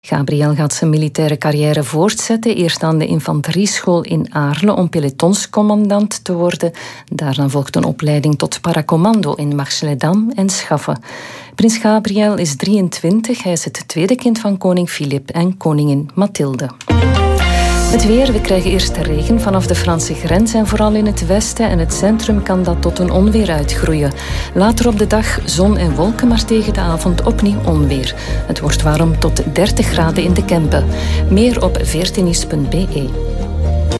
Gabriel gaat zijn militaire carrière voortzetten. Eerst aan de infanterieschool in Aarle om pelotonscommandant te worden. Daarna volgt een opleiding tot paracommando in Marche-les-Dames en Schaffen. Prins Gabriel is 23. Hij is het tweede kind van koning Filip en koningin Mathilde. Het weer, we krijgen eerst regen vanaf de Franse grens en vooral in het westen en het centrum kan dat tot een onweer uitgroeien. Later op de dag zon en wolken, maar tegen de avond opnieuw onweer. Het wordt warm tot 30 graden in de Kempen. Meer op 14is.be.